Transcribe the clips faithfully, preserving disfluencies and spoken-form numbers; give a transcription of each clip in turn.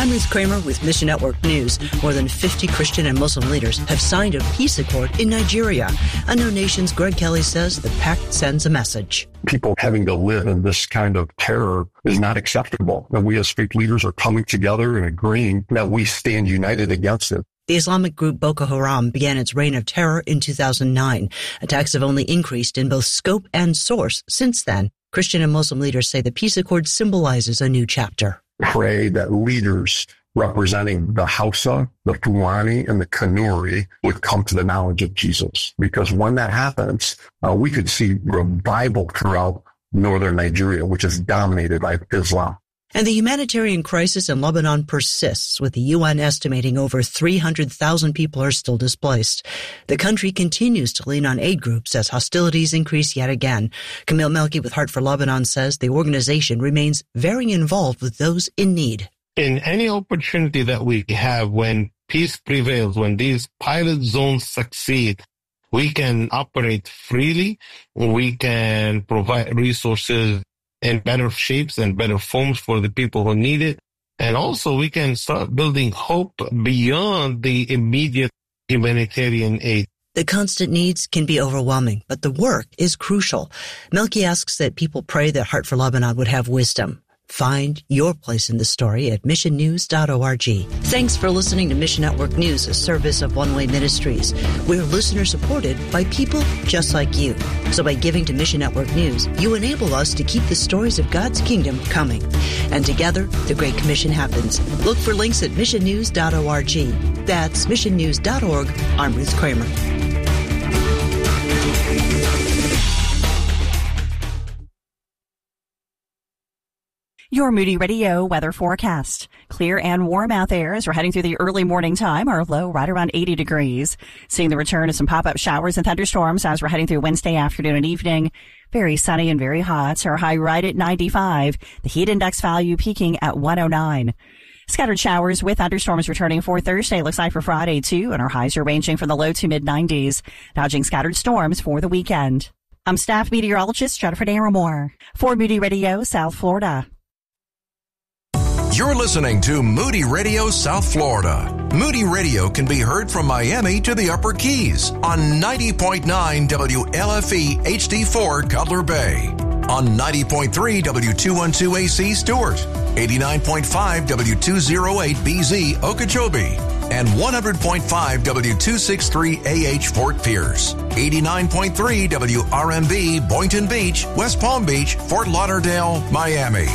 I'm Ruth Kramer with Mission Network News. More than fifty Christian and Muslim leaders have signed a peace accord in Nigeria. Unknown Nation's Greg Kelly says the pact sends a message. People having to live in this kind of terror is not acceptable. And we as faith leaders are coming together and agreeing that we stand united against it. The Islamic group Boko Haram began its reign of terror in two thousand nine. Attacks have only increased in both scope and source since then. Christian and Muslim leaders say the peace accord symbolizes a new chapter. Pray that leaders representing the Hausa, the Fulani, and the Kanuri would come to the knowledge of Jesus. Because when that happens, uh, we could see revival throughout northern Nigeria, which is dominated by Islam. And the humanitarian crisis in Lebanon persists, with the U N estimating over three hundred thousand people are still displaced. The country continues to lean on aid groups as hostilities increase yet again. Camille Melki with Heart for Lebanon says the organization remains very involved with those in need. In any opportunity that we have, when peace prevails, when these pilot zones succeed, we can operate freely, we can provide resources in better shapes and better forms for the people who need it. And also we can start building hope beyond the immediate humanitarian aid. The constant needs can be overwhelming, but the work is crucial. Melki asks that people pray that Heart for Lebanon would have wisdom. Find your place in the story at mission news dot org. Thanks for listening to Mission Network News, a service of One Way Ministries. We're listener-supported by people just like you. So by giving to Mission Network News, you enable us to keep the stories of God's kingdom coming. And together, the Great Commission happens. Look for links at mission news dot org. That's mission news dot org. I'm Ruth Kramer. Your Moody Radio weather forecast. Clear and warm out there as we're heading through the early morning time. Our low right around eighty degrees. Seeing the return of some pop-up showers and thunderstorms as we're heading through Wednesday afternoon and evening. Very sunny and very hot. Our high right at ninety-five. The heat index value peaking at one oh nine. Scattered showers with thunderstorms returning for Thursday. Looks like for Friday too. And our highs are ranging from the low to mid nineties. Dodging scattered storms for the weekend. I'm staff meteorologist Jennifer Naramore for Moody Radio South Florida. You're listening to Moody Radio South Florida. Moody Radio can be heard from Miami to the Upper Keys on ninety point nine W L F E H D four Cutler Bay, on ninety point three W two twelve A C Stewart, eighty-nine point five W two oh eight B Z Okeechobee, and one hundred point five W two sixty-three A H Fort Pierce, eighty-nine point three W R M B Boynton Beach, West Palm Beach, Fort Lauderdale, Miami.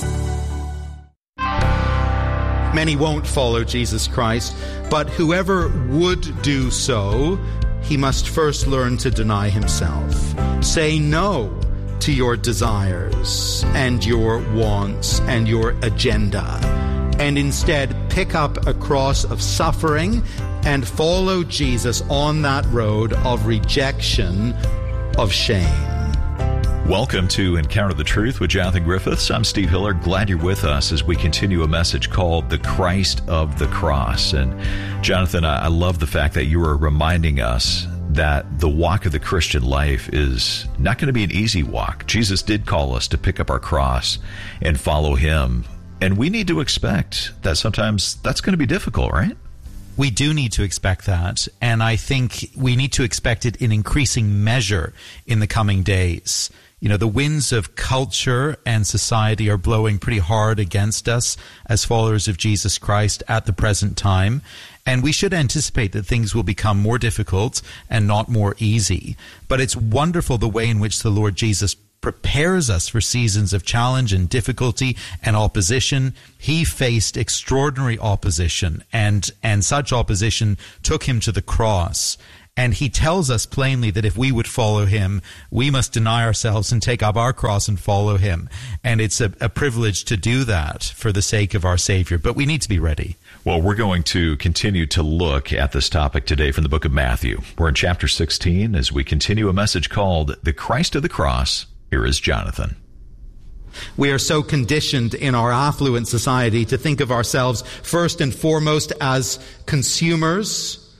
Many won't follow Jesus Christ, but whoever would do so, he must first learn to deny himself. Say no to your desires and your wants and your agenda, and instead pick up a cross of suffering and follow Jesus on that road of rejection, of shame. Welcome to Encounter the Truth with Jonathan Griffiths. I'm Steve Hiller. Glad you're with us as we continue a message called The Christ of the Cross. And Jonathan, I love the fact that you are reminding us that the walk of the Christian life is not going to be an easy walk. Jesus did call us to pick up our cross and follow him. And we need to expect that sometimes that's going to be difficult, right? We do need to expect that, and I think we need to expect it in increasing measure in the coming days. You know, the winds of culture and society are blowing pretty hard against us as followers of Jesus Christ at the present time, and we should anticipate that things will become more difficult and not more easy. But it's wonderful the way in which the Lord Jesus prepares us for seasons of challenge and difficulty and opposition. He faced extraordinary opposition, and and such opposition took him to the cross. And he tells us plainly that if we would follow him, we must deny ourselves and take up our cross and follow him. And it's a, a privilege to do that for the sake of our Savior. But we need to be ready. Well, we're going to continue to look at this topic today from the book of Matthew. We're in chapter sixteen as we continue a message called The Christ of the Cross. Here is Jonathan. We are so conditioned in our affluent society to think of ourselves first and foremost as consumers,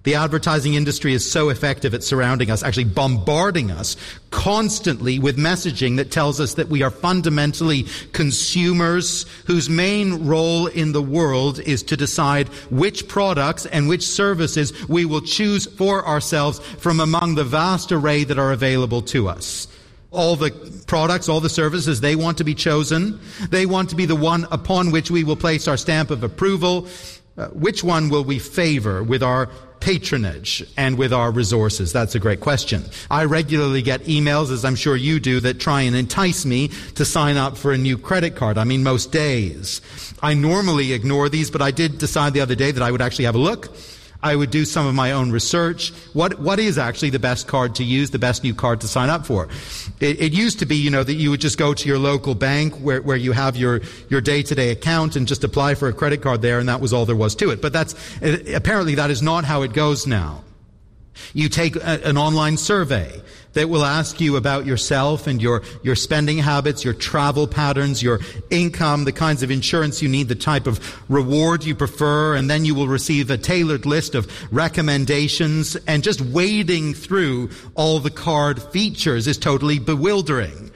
The advertising industry is so effective at surrounding us, actually bombarding us constantly with messaging that tells us that we are fundamentally consumers whose main role in the world is to decide which products and which services we will choose for ourselves from among the vast array that are available to us. All the products, all the services, they want to be chosen. They want to be the one upon which we will place our stamp of approval. Uh, which one will we favor with our patronage and with our resources? That's a great question. I regularly get emails, as I'm sure you do, that try and entice me to sign up for a new credit card. I mean, most days. I normally ignore these, but I did decide the other day that I would actually have a look. I would do some of my own research. What what is actually the best card to use, the best new card to sign up for? It, it used to be, you know, that you would just go to your local bank where, where you have your, your day-to-day account and just apply for a credit card there, and that was all there was to it. But that's apparently that is not how it goes now. You take a, an online survey that will ask you about yourself and your, your spending habits, your travel patterns, your income, the kinds of insurance you need, the type of reward you prefer, and then you will receive a tailored list of recommendations, and just wading through all the card features is totally bewildering.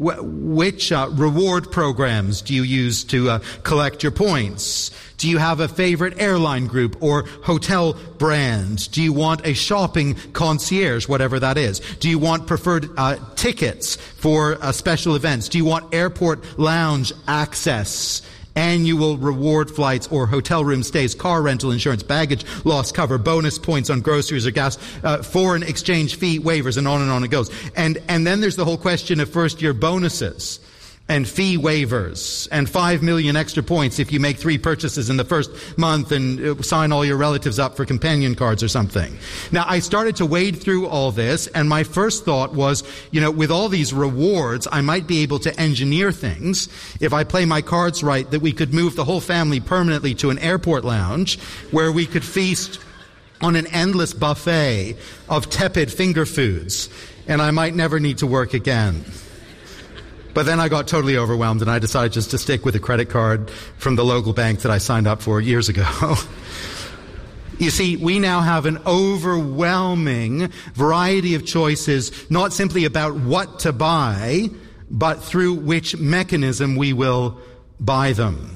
Which uh, reward programs do you use to uh, collect your points? Do you have a favorite airline group or hotel brand? Do you want a shopping concierge, whatever that is? Do you want preferred uh, tickets for uh, special events? Do you want airport lounge access, annual reward flights or hotel room stays, car rental insurance, baggage loss cover, bonus points on groceries or gas, uh, foreign exchange fee waivers, and on and on it goes. And and then there's the whole question of first-year bonuses and fee waivers and five million extra points if you make three purchases in the first month and sign all your relatives up for companion cards or something. Now, I started to wade through all this, and my first thought was, you know, with all these rewards, I might be able to engineer things, if I play my cards right, that we could move the whole family permanently to an airport lounge where we could feast on an endless buffet of tepid finger foods, and I might never need to work again. But then I got totally overwhelmed, and I decided just to stick with a credit card from the local bank that I signed up for years ago. You see, we now have an overwhelming variety of choices, not simply about what to buy, but through which mechanism we will buy them.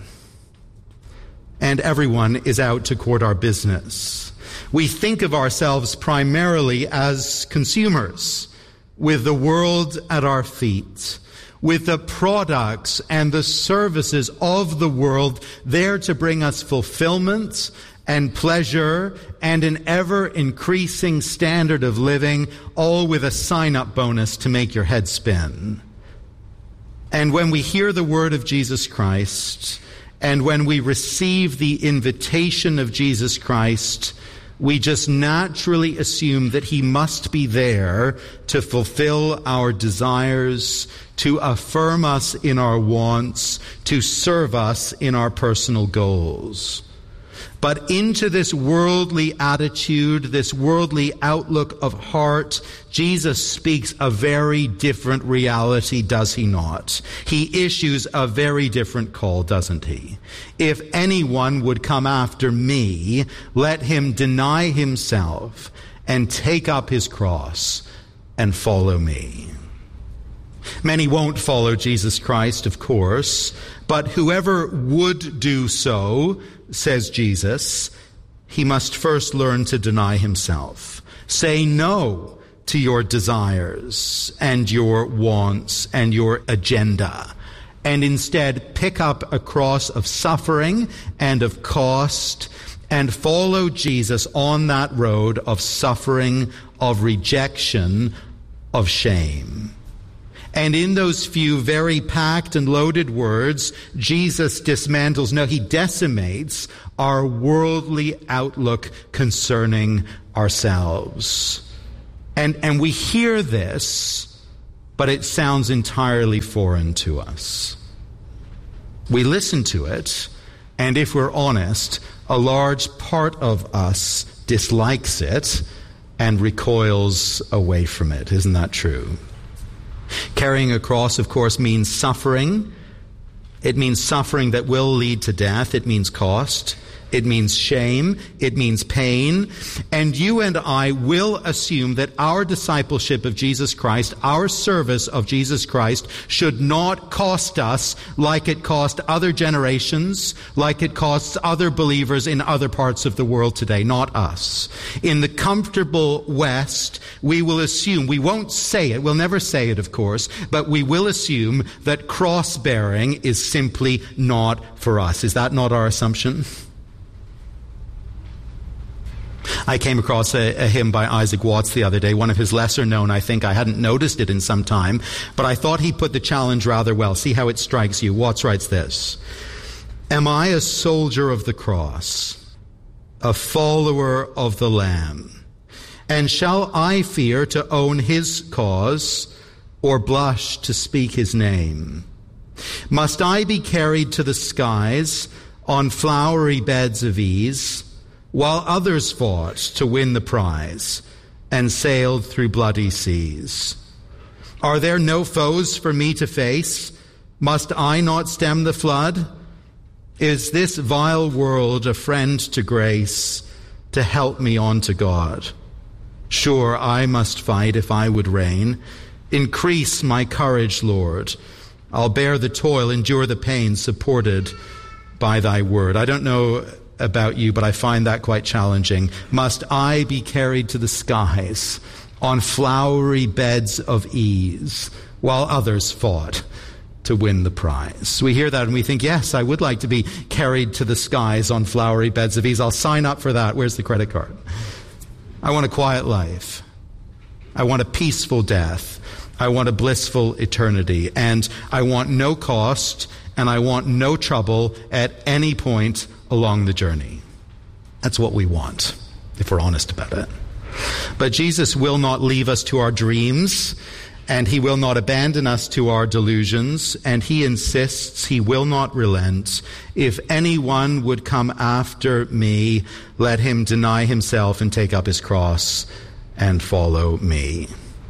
And everyone is out to court our business. We think of ourselves primarily as consumers, with the world at our feet, with the products and the services of the world there to bring us fulfillment and pleasure and an ever-increasing standard of living, all with a sign-up bonus to make your head spin. And when we hear the word of Jesus Christ, and when we receive the invitation of Jesus Christ, we just naturally assume that he must be there to fulfill our desires, to affirm us in our wants, to serve us in our personal goals. But into this worldly attitude, this worldly outlook of heart, Jesus speaks a very different reality, does he not? He issues a very different call, doesn't he? If anyone would come after me, let him deny himself and take up his cross and follow me. Many won't follow Jesus Christ, of course, but whoever would do so, says Jesus, he must first learn to deny himself. Say no to your desires and your wants and your agenda, and instead pick up a cross of suffering and of cost and follow Jesus on that road of suffering, of rejection, of shame. And in those few very packed and loaded words, Jesus dismantles, no, he decimates our worldly outlook concerning ourselves. And, and we hear this, but it sounds entirely foreign to us. We listen to it, and if we're honest, a large part of us dislikes it and recoils away from it. Isn't that true? Carrying a cross, of course, means suffering. It means suffering that will lead to death. It means cost. It means shame. It means pain. And you and I will assume that our discipleship of Jesus Christ, our service of Jesus Christ, should not cost us like it cost other generations, like it costs other believers in other parts of the world today, not us. In the comfortable West, we will assume, we won't say it, we'll never say it, of course, but we will assume that cross-bearing is simply not for us. Is that not our assumption? I came across a, a hymn by Isaac Watts the other day, one of his lesser known, I think. I hadn't noticed it in some time, but I thought he put the challenge rather well. See how it strikes you. Watts writes this: Am I a soldier of the cross, a follower of the Lamb? And shall I fear to own his cause, or blush to speak his name? Must I be carried to the skies on flowery beds of ease, while others fought to win the prize and sailed through bloody seas? Are there no foes for me to face? Must I not stem the flood? Is this vile world a friend to grace, to help me on to God? Sure, I must fight if I would reign. Increase my courage, Lord. I'll bear the toil, endure the pain, supported by thy word. I don't know about you, but I find that quite challenging. Must I be carried to the skies on flowery beds of ease, while others fought to win the prize? We hear that and we think, yes, I would like to be carried to the skies on flowery beds of ease. I'll sign up for that. Where's the credit card? I want a quiet life. I want a peaceful death. I want a blissful eternity. And I want no cost, and I want no trouble at any point along the journey. That's what we want, if we're honest about it. But Jesus will not leave us to our dreams, and he will not abandon us to our delusions, and he insists, he will not relent. If anyone would come after me, let him deny himself and take up his cross and follow me.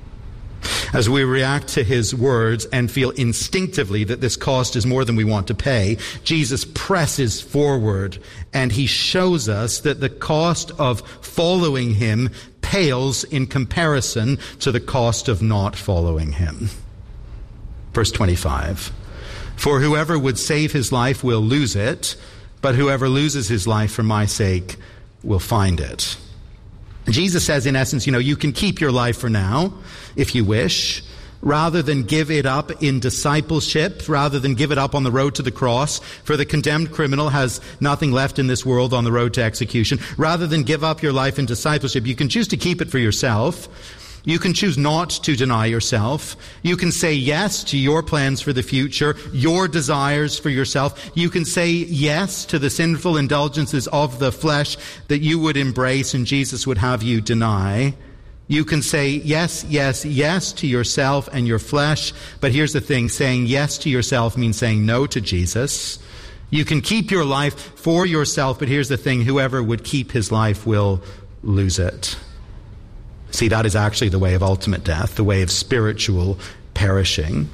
As we react to his words and feel instinctively that this cost is more than we want to pay, Jesus presses forward and he shows us that the cost of following him pales in comparison to the cost of not following him. Verse twenty-five, for whoever would save his life will lose it, but whoever loses his life for my sake will find it. Jesus says, in essence, you know, you can keep your life for now, if you wish, rather than give it up in discipleship, rather than give it up on the road to the cross, for the condemned criminal has nothing left in this world on the road to execution. Rather than give up your life in discipleship, you can choose to keep it for yourself. You can choose not to deny yourself. You can say yes to your plans for the future, your desires for yourself. You can say yes to the sinful indulgences of the flesh that you would embrace and Jesus would have you deny. You can say yes, yes, yes to yourself and your flesh. But here's the thing, saying yes to yourself means saying no to Jesus. You can keep your life for yourself, but here's the thing, whoever would keep his life will lose it. See, that is actually the way of ultimate death, the way of spiritual perishing.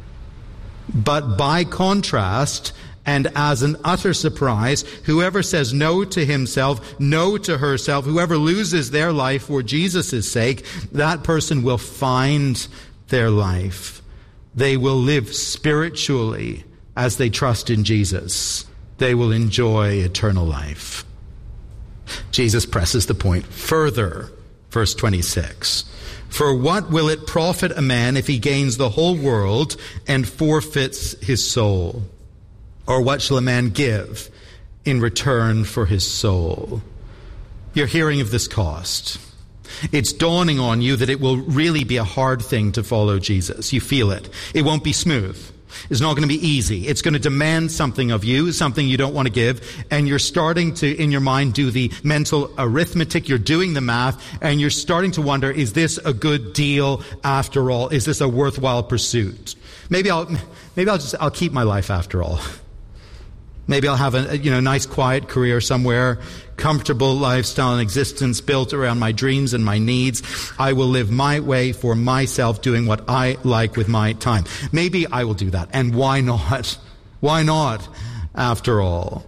But by contrast, and as an utter surprise, whoever says no to himself, no to herself, whoever loses their life for Jesus' sake, that person will find their life. They will live spiritually as they trust in Jesus. They will enjoy eternal life. Jesus presses the point further. Verse twenty-six, for what will it profit a man if he gains the whole world and forfeits his soul? Or what shall a man give in return for his soul? You're hearing of this cost. It's dawning on you that it will really be a hard thing to follow Jesus. You feel it. It won't be smooth. It's not going to be easy. It's going to demand something of you, something you don't want to give. And you're starting to, in your mind, do the mental arithmetic. You're doing the math. And you're starting to wonder, is this a good deal after all? Is this a worthwhile pursuit? Maybe I'll, maybe I'll just, I'll keep my life after all. Maybe I'll have a, you know, nice quiet career somewhere, comfortable lifestyle and existence built around my dreams and my needs. I will live my way for myself, doing what I like with my time. Maybe I will do that. And why not? Why not, after all?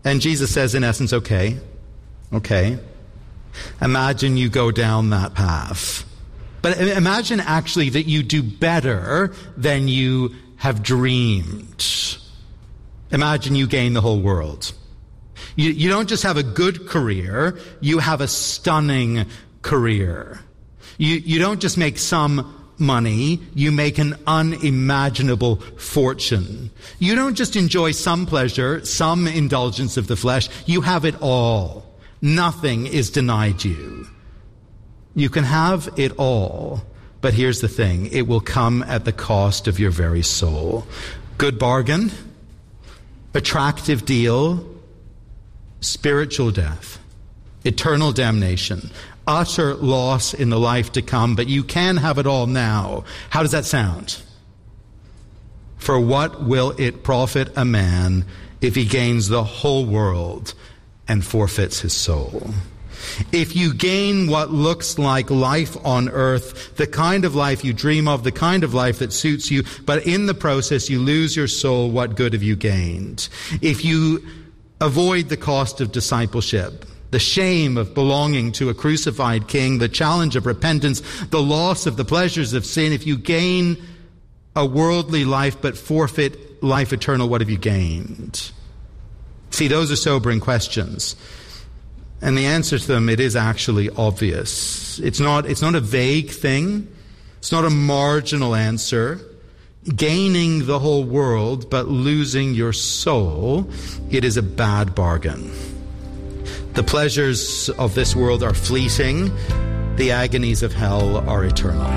And Jesus says, in essence, okay, okay. Imagine you go down that path. But imagine actually that you do better than you have dreamed. Imagine you gain the whole world. You, you don't just have a good career, you have a stunning career. You, you don't just make some money, you make an unimaginable fortune. You don't just enjoy some pleasure, some indulgence of the flesh, you have it all. Nothing is denied you. You can have it all, but here's the thing, it will come at the cost of your very soul. Good bargain, attractive deal, spiritual death, eternal damnation, utter loss in the life to come, but you can have it all now. How does that sound? For what will it profit a man if he gains the whole world and forfeits his soul? If you gain what looks like life on earth, the kind of life you dream of, the kind of life that suits you, but in the process you lose your soul, what good have you gained? If you avoid the cost of discipleship, the shame of belonging to a crucified king, the challenge of repentance, the loss of the pleasures of sin, if you gain a worldly life but forfeit life eternal, what have you gained? See, those are sobering questions. And the answer to them, it is actually obvious. It's not, it's not a vague thing. It's not a marginal answer. Gaining the whole world but losing your soul, it is a bad bargain. The pleasures of this world are fleeting. The agonies of hell are eternal.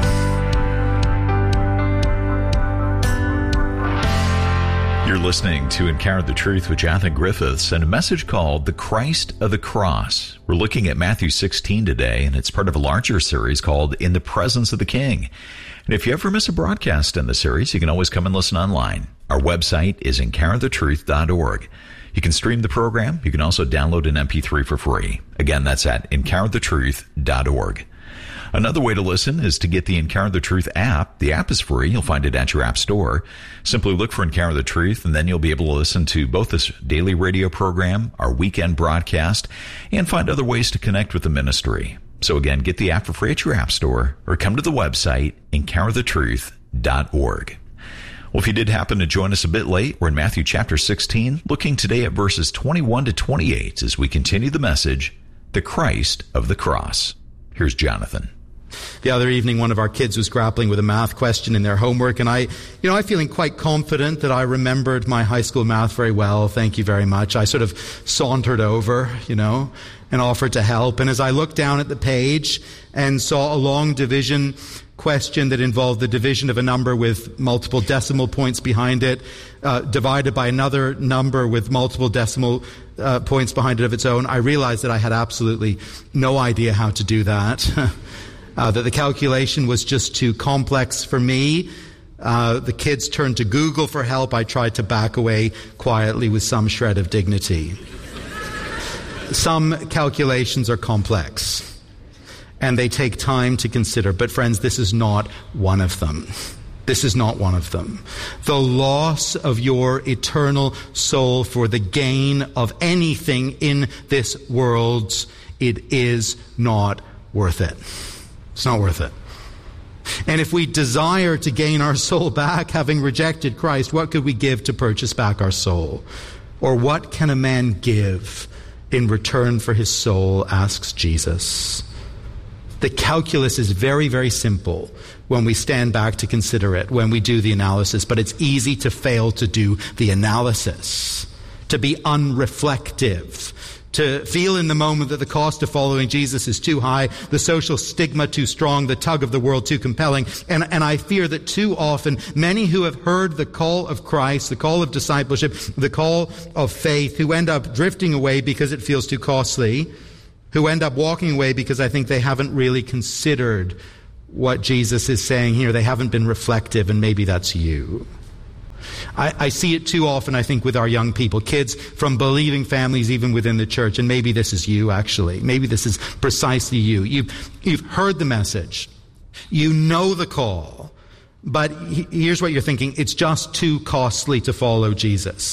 You're listening to Encounter the Truth with Jonathan Griffiths and a message called The Christ of the Cross. We're looking at Matthew sixteen today, and it's part of a larger series called In the Presence of the King. And if you ever miss a broadcast in the series, you can always come and listen online. Our website is encounter the truth dot org. You can stream the program. You can also download an M P three for free. Again, that's at encounter the truth dot org. Another way to listen is to get the Encounter the Truth app. The app is free. You'll find it at your app store. Simply look for Encounter the Truth, and then you'll be able to listen to both this daily radio program, our weekend broadcast, and find other ways to connect with the ministry. So again, get the app for free at your app store, or come to the website, encounter the truth dot org. Well, if you did happen to join us a bit late, we're in Matthew chapter sixteen, looking today at verses twenty-one to twenty-eight as we continue the message, The Christ of the Cross. Here's Jonathan. The other evening, one of our kids was grappling with a math question in their homework, and I, you know, I'm feeling quite confident that I remembered my high school math very well. Thank you very much. I sort of sauntered over, you know, and offered to help. And as I looked down at the page and saw a long division question that involved the division of a number with multiple decimal points behind it, uh, divided by another number with multiple decimal uh, points behind it of its own, I realized that I had absolutely no idea how to do that. Uh, that the calculation was just too complex for me. Uh, the kids turned to Google for help. I tried to back away quietly with some shred of dignity. Some calculations are complex, and they take time to consider. But friends, this is not one of them. This is not one of them. The loss of your eternal soul for the gain of anything in this world, it is not worth it. It's not worth it. And if we desire to gain our soul back, having rejected Christ, what could we give to purchase back our soul? Or what can a man give in return for his soul, asks Jesus. The calculus is very, very simple when we stand back to consider it, when we do the analysis, but it's easy to fail to do the analysis, to be unreflective, to feel in the moment that the cost of following Jesus is too high, the social stigma too strong, the tug of the world too compelling. And, and I fear that too often, many who have heard the call of Christ, the call of discipleship, the call of faith, who end up drifting away because it feels too costly, who end up walking away because I think they haven't really considered what Jesus is saying here. They haven't been reflective, and maybe that's you. I, I see it too often, I think, with our young people, kids from believing families, even within the church. And maybe this is you, actually. Maybe this is precisely you. You've, you've heard the message. You know the call. But he, here's what you're thinking. It's just too costly to follow Jesus.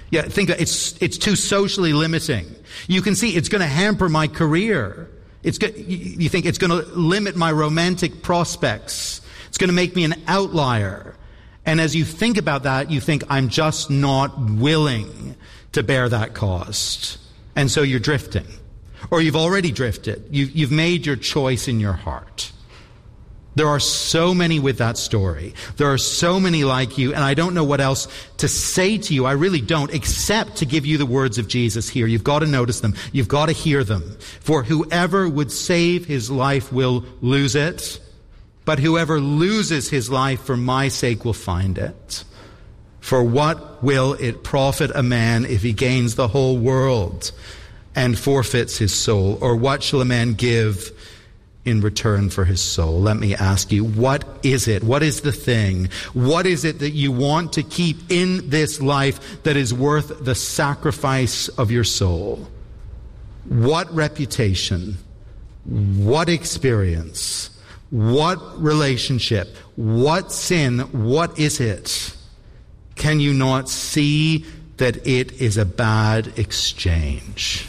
Yeah, think that it's it's too socially limiting. You can see it's going to hamper my career. It's go, you think it's going to limit my romantic prospects. It's going to make me an outlier. And as you think about that, you think, I'm just not willing to bear that cost. And so you're drifting. Or you've already drifted. You've, you've made your choice in your heart. There are so many with that story. There are so many like you, and I don't know what else to say to you. I really don't, except to give you the words of Jesus here. You've got to notice them. You've got to hear them. For whoever would save his life will lose it, but whoever loses his life for my sake will find it. For what will it profit a man if he gains the whole world and forfeits his soul? Or what shall a man give in return for his soul? Let me ask you, what is it? What is the thing? What is it that you want to keep in this life that is worth the sacrifice of your soul? What reputation? What experience? What relationship? What sin? What is it? Can you not see that it is a bad exchange?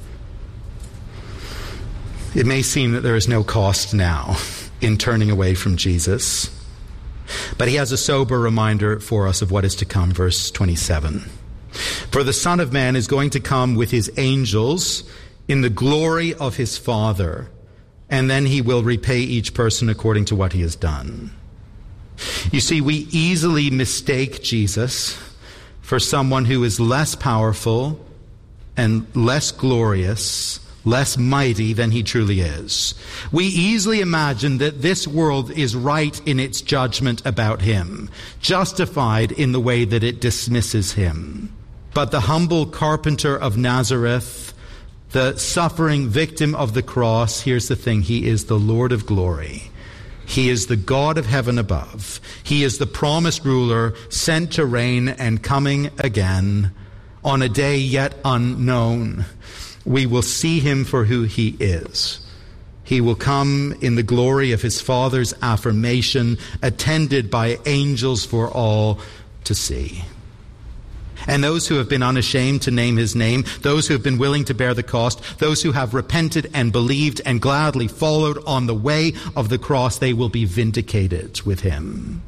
It may seem that there is no cost now in turning away from Jesus, but he has a sober reminder for us of what is to come, verse twenty-seven. For the Son of Man is going to come with his angels in the glory of his Father, and then he will repay each person according to what he has done. You see, we easily mistake Jesus for someone who is less powerful and less glorious, less mighty than he truly is. We easily imagine that this world is right in its judgment about him, justified in the way that it dismisses him. But the humble carpenter of Nazareth, the suffering victim of the cross, here's the thing, he is the Lord of glory. He is the God of heaven above. He is the promised ruler, sent to reign and coming again on a day yet unknown. We will see him for who he is. He will come in the glory of his Father's affirmation, attended by angels for all to see. And those who have been unashamed to name his name, those who have been willing to bear the cost, those who have repented and believed and gladly followed on the way of the cross, they will be vindicated with him.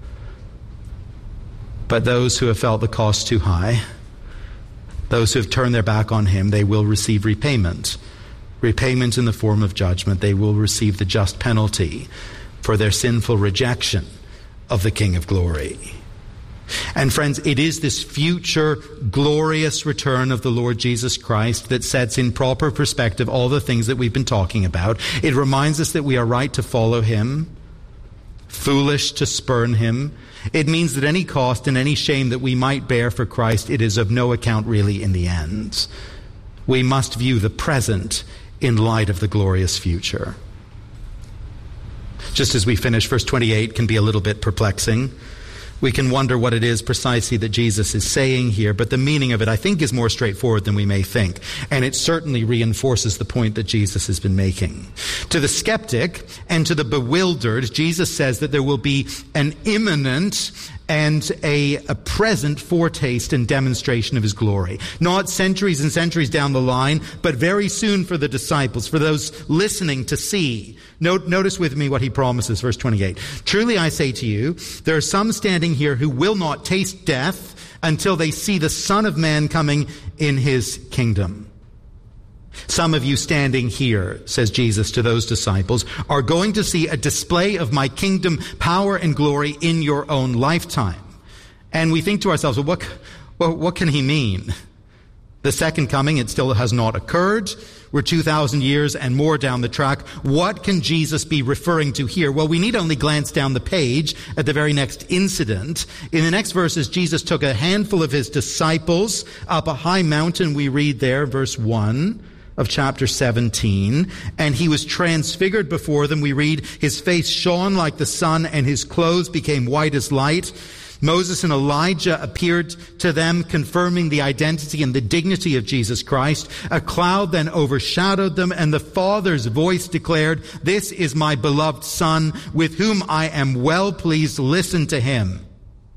But those who have felt the cost too high, those who have turned their back on him, they will receive repayment. Repayment in the form of judgment. They will receive the just penalty for their sinful rejection of the King of Glory. And friends, it is this future glorious return of the Lord Jesus Christ that sets in proper perspective all the things that we've been talking about. It reminds us that we are right to follow him, foolish to spurn him. It means that any cost and any shame that we might bear for Christ, it is of no account really in the end. We must view the present in light of the glorious future. Just as we finish, verse twenty-eight can be a little bit perplexing. We can wonder what it is precisely that Jesus is saying here, but the meaning of it, I think, is more straightforward than we may think. And it certainly reinforces the point that Jesus has been making. To the skeptic and to the bewildered, Jesus says that there will be an imminent and a, a present foretaste and demonstration of his glory. Not centuries and centuries down the line, but very soon for the disciples, for those listening to see. Note, notice with me what he promises, verse twenty-eight. Truly I say to you, there are some standing here who will not taste death until they see the Son of Man coming in his kingdom. Some of you standing here, says Jesus to those disciples, are going to see a display of my kingdom power and glory in your own lifetime. And we think to ourselves, well, what, well, what can he mean? The second coming, it still has not occurred. We're two thousand years and more down the track. What can Jesus be referring to here? Well, we need only glance down the page at the very next incident. In the next verses, Jesus took a handful of his disciples up a high mountain, we read there, verse one of chapter seventeen, and he was transfigured before them. We read, his face shone like the sun and his clothes became white as light. Moses and Elijah appeared to them, confirming the identity and the dignity of Jesus Christ. A cloud then overshadowed them, and the Father's voice declared, this is my beloved Son, with whom I am well pleased. Listen to him.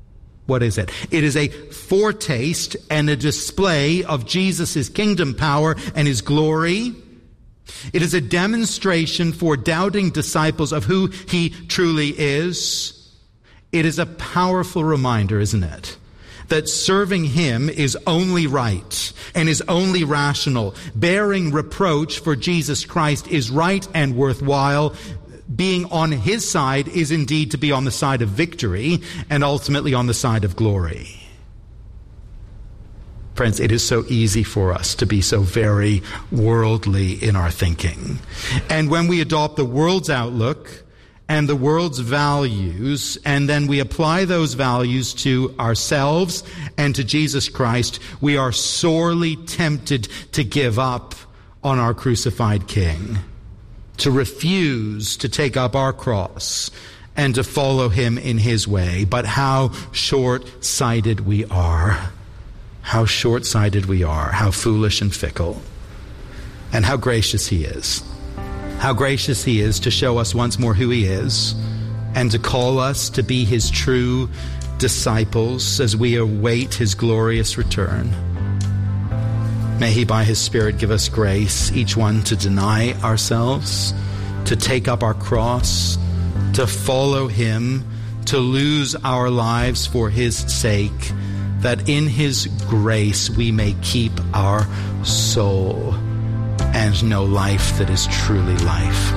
What is it? It is a foretaste and a display of Jesus' kingdom power and his glory. It is a demonstration for doubting disciples of who he truly is. It is a powerful reminder, isn't it, that serving him is only right and is only rational. Bearing reproach for Jesus Christ is right and worthwhile. Being on his side is indeed to be on the side of victory and ultimately on the side of glory. Friends, it is so easy for us to be so very worldly in our thinking. And when we adopt the world's outlook and the world's values, and then we apply those values to ourselves and to Jesus Christ, we are sorely tempted to give up on our crucified King, to refuse to take up our cross and to follow him in his way. But how short-sighted we are. How short-sighted we are. How foolish and fickle. And how gracious he is. How gracious he is to show us once more who he is and to call us to be his true disciples as we await his glorious return. May he, by his Spirit, give us grace, each one to deny ourselves, to take up our cross, to follow him, to lose our lives for his sake, that in his grace we may keep our soul and know life that is truly life.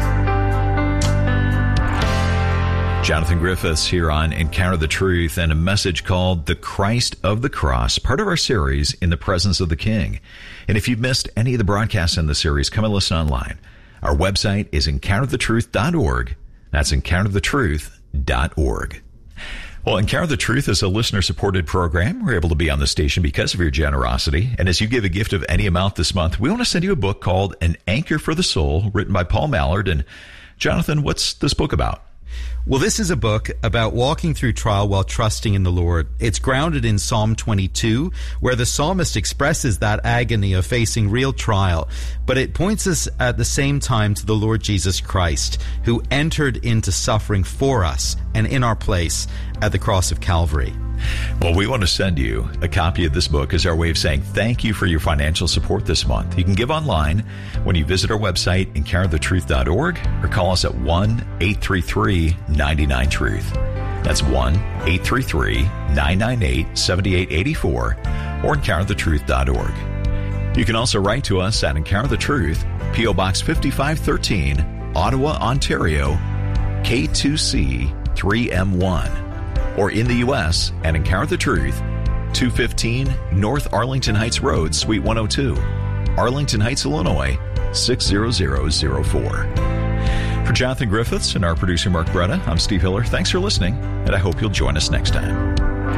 Jonathan Griffiths here on Encounter the Truth, and a message called The Christ of the Cross, part of our series In the Presence of the King. And if you've missed any of the broadcasts in the series, come and listen online. Our website is encounter the truth dot org. That's encounter the truth dot org. Well, Encounter the Truth is a listener-supported program. We're able to be on the station because of your generosity. And as you give a gift of any amount this month, we want to send you a book called An Anchor for the Soul, written by Paul Mallard. And Jonathan, what's this book about? Well, this is a book about walking through trial while trusting in the Lord. It's grounded in Psalm twenty-two, where the psalmist expresses that agony of facing real trial, but it points us at the same time to the Lord Jesus Christ, who entered into suffering for us and in our place at the cross of Calvary. Well, we want to send you a copy of this book as our way of saying thank you for your financial support this month. You can give online when you visit our website, encounter the truth dot org, or call us at one eight three three nine nine truth. That's one eight three three nine nine eight seven eight eight four or encounter the truth dot org. You can also write to us at Encounter the Truth, P O Box fifty-five thirteen, Ottawa, Ontario, K two C three M one. Or in the U S at Encounter the Truth, two fifteen North Arlington Heights Road, Suite one oh two, Arlington Heights, Illinois, six zero zero zero four. For Jonathan Griffiths and our producer Mark Bretta, I'm Steve Hiller. Thanks for listening, and I hope you'll join us next time.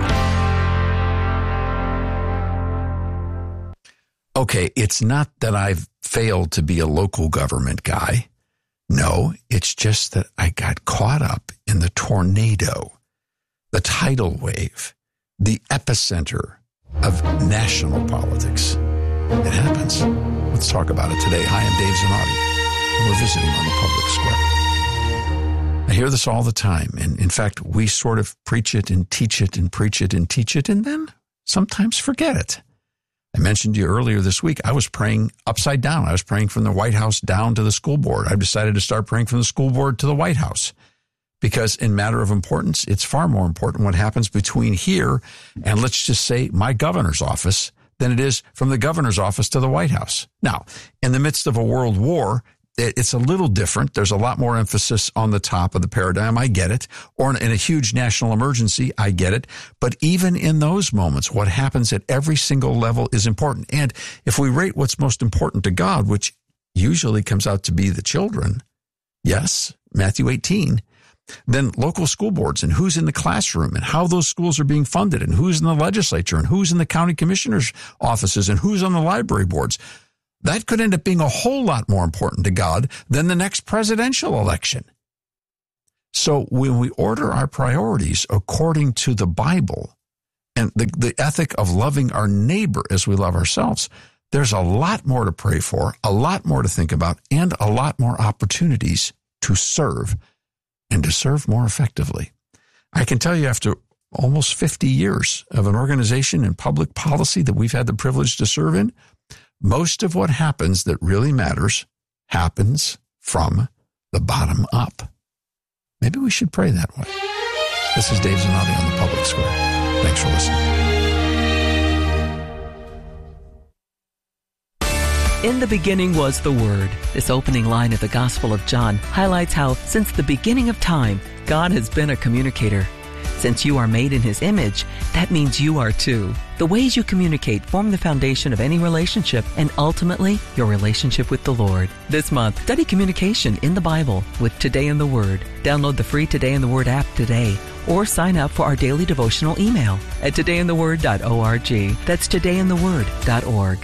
Okay, it's not that I've failed to be a local government guy. No, it's just that I got caught up in the tornado, the tidal wave, the epicenter of national politics. It happens. Let's talk about it today. Hi, I'm Dave Zanotti, and we're visiting on the public square. I hear this all the time, and in fact, we sort of preach it and teach it and preach it and teach it, and then sometimes forget it. I mentioned to you earlier this week, I was praying upside down. I was praying from the White House down to the school board. I've decided to start praying from the school board to the White House. Because in matter of importance, it's far more important what happens between here and, let's just say, my governor's office than it is from the governor's office to the White House. Now, in the midst of a world war, it's a little different. There's a lot more emphasis on the top of the paradigm. I get it. Or in a huge national emergency, I get it. But even in those moments, what happens at every single level is important. And if we rate what's most important to God, which usually comes out to be the children, yes, Matthew eighteen, then local school boards and who's in the classroom and how those schools are being funded and who's in the legislature and who's in the county commissioner's offices and who's on the library boards. That could end up being a whole lot more important to God than the next presidential election. So when we order our priorities according to the Bible and the, the ethic of loving our neighbor as we love ourselves, there's a lot more to pray for, a lot more to think about, and a lot more opportunities to serve and to serve more effectively. I can tell you after almost fifty years of an organization and public policy that we've had the privilege to serve in, most of what happens that really matters happens from the bottom up. Maybe we should pray that way. This is Dave Zanotti on the Public Square. Thanks for listening. In the beginning was the Word. This opening line of the Gospel of John highlights how, since the beginning of time, God has been a communicator. Since you are made in His image, that means you are too. The ways you communicate form the foundation of any relationship and ultimately your relationship with the Lord. This month, study communication in the Bible with Today in the Word. Download the free Today in the Word app today or sign up for our daily devotional email at today in the word dot org. That's today in the word dot org.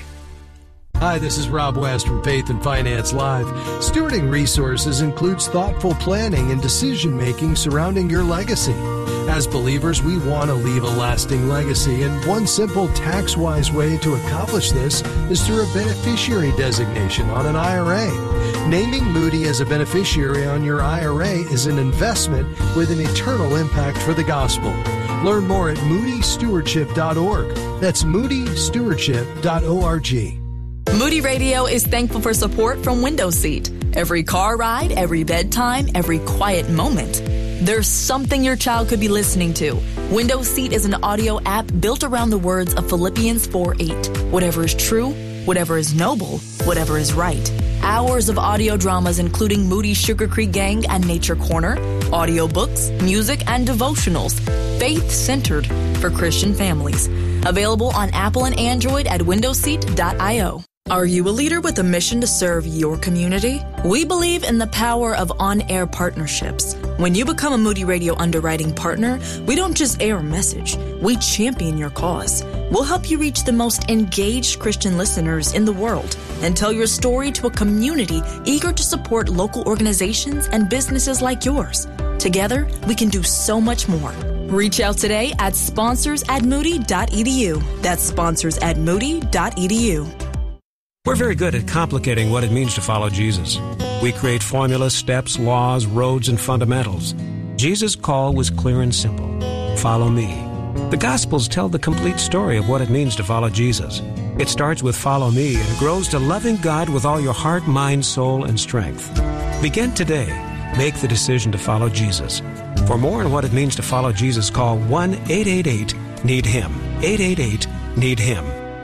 Hi, this is Rob West from Faith and Finance Live. Stewarding resources includes thoughtful planning and decision-making surrounding your legacy. As believers, we want to leave a lasting legacy, and one simple tax-wise way to accomplish this is through a beneficiary designation on an I R A. Naming Moody as a beneficiary on your I R A is an investment with an eternal impact for the gospel. Learn more at moody stewardship dot org. That's moody stewardship dot org. Moody Radio is thankful for support from Window Seat. Every car ride, every bedtime, every quiet moment, there's something your child could be listening to. Window Seat is an audio app built around the words of Philippians four eight. Whatever is true, whatever is noble, whatever is right. Hours of audio dramas including Moody Sugar Creek Gang and Nature Corner, audiobooks, music, and devotionals. Faith-centered for Christian families. Available on Apple and Android at window seat dot io. Are you a leader with a mission to serve your community? We believe in the power of on-air partnerships. When you become a Moody Radio underwriting partner, we don't just air a message, we champion your cause. We'll help you reach the most engaged Christian listeners in the world and tell your story to a community eager to support local organizations and businesses like yours. Together, we can do so much more. Reach out today at sponsors at moody dot e d u. That's sponsors at moody dot e d u. We're very good at complicating what it means to follow Jesus. We create formulas, steps, laws, roads, and fundamentals. Jesus' call was clear and simple. Follow me. The Gospels tell the complete story of what it means to follow Jesus. It starts with follow me and grows to loving God with all your heart, mind, soul, and strength. Begin today. Make the decision to follow Jesus. For more on what it means to follow Jesus, call one eight eight eight need him. eight eight eight need him.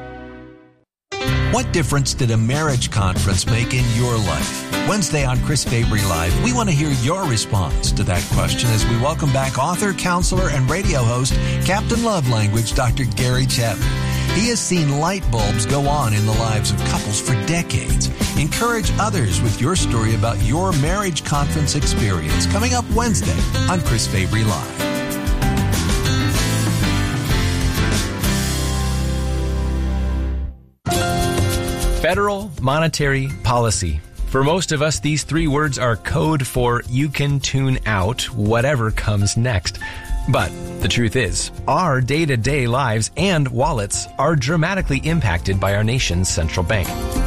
What difference did a marriage conference make in your life? Wednesday on Chris Fabry Live, we want to hear your response to that question as we welcome back author, counselor, and radio host, Captain Love Language, Doctor Gary Chapman. He has seen light bulbs go on in the lives of couples for decades. Encourage others with your story about your marriage conference experience coming up Wednesday on Chris Fabry Live. Federal monetary policy. For most of us, these three words are code for you can tune out whatever comes next. But the truth is, our day-to-day lives and wallets are dramatically impacted by our nation's central bank.